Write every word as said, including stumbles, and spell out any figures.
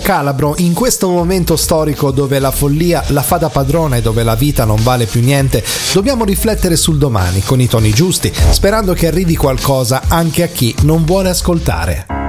Calabro, in questo momento storico dove la follia la fa da padrona e dove la vita non vale più niente, dobbiamo riflettere sul domani con i toni giusti, sperando che arrivi qualcosa anche a chi non vuole ascoltare.